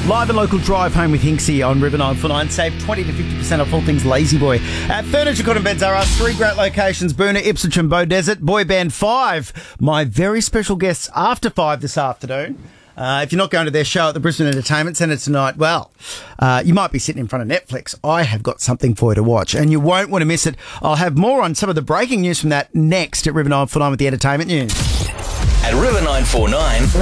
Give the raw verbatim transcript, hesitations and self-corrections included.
Live and local drive home with Hinksy on River nine four nine. Save twenty to fifty percent off all things Lazy Boy. At Furniture Court and Beds R Us, three great locations, Boona, Ipswich and Bow Desert. Boy Band five, my very special guests after five this afternoon. Uh, if you're not going to their show at the Brisbane Entertainment Centre tonight, well, uh, you might be sitting in front of Netflix. I have got something for you to watch, and you won't want to miss it. I'll have more on some of the breaking news from that next at River nine four nine with the entertainment news. At River nine four nine,